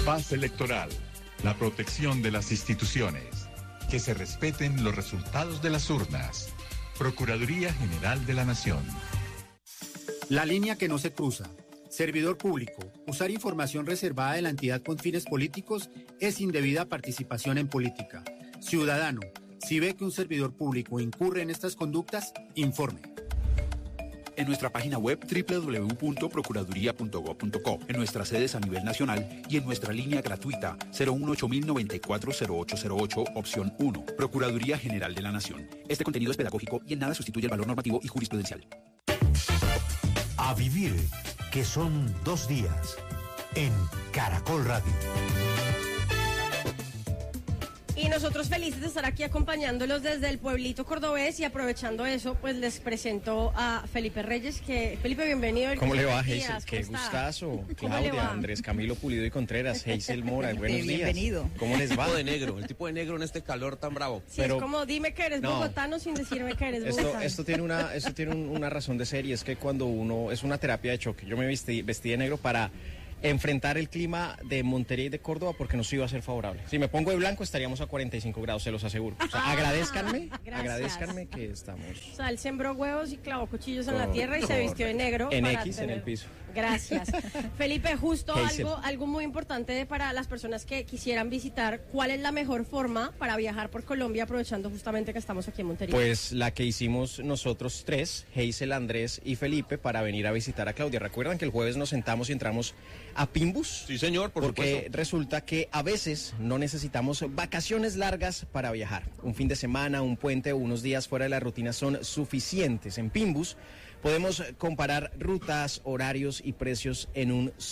Paz electoral, la protección de las instituciones, que se respeten los resultados de las urnas. Procuraduría General de la Nación. La línea que no se cruza. Servidor público, usar información reservada de la entidad con fines políticos es indebida participación en política. Ciudadano, si ve que un servidor público incurre en estas conductas, informe. En nuestra página web www.procuraduría.gov.co, en nuestras sedes a nivel nacional y en nuestra línea gratuita 018-094-0808, opción 1. Procuraduría General de la Nación. Este contenido es pedagógico y en nada sustituye el valor normativo y jurisprudencial. A vivir, que son 2 días, en Caracol Radio. Y nosotros felices de estar aquí acompañándolos desde el pueblito cordobés y aprovechando eso, pues les presento a Felipe Reyes, que Felipe, bienvenido. ¿Cómo le va, Hazel? Qué gustazo. Claudia, Andrés Camilo Pulido y Contreras, Hazel Mora, buenos días. Bienvenido. ¿Cómo les va? El tipo de negro en este calor tan bravo. Sí, pero, es como dime que eres bogotano sin decirme que eres bogotano. Esto tiene una razón de ser, y es que cuando uno, es una terapia de choque. Yo me vestí de negro para enfrentar el clima de Montería y de Córdoba, porque nos iba a ser favorable. Si me pongo de blanco estaríamos a 45 grados, se los aseguro. O sea, agradezcanme que estamos. O sea, él sembró huevos y clavó cuchillos en la tierra y se vistió de negro. En X, en el piso. Gracias. Felipe, justo algo muy importante para las personas que quisieran visitar, ¿cuál es la mejor forma para viajar por Colombia aprovechando justamente que estamos aquí en Montería? Pues la que hicimos nosotros tres, Hazel, Andrés y Felipe, para venir a visitar a Claudia. ¿Recuerdan que el jueves nos sentamos y entramos a Pimbus? Sí, señor, porque resulta que a veces no necesitamos vacaciones largas para viajar. Un fin de semana, un puente o unos días fuera de la rutina son suficientes. En Pimbus podemos comparar rutas, horarios y precios en un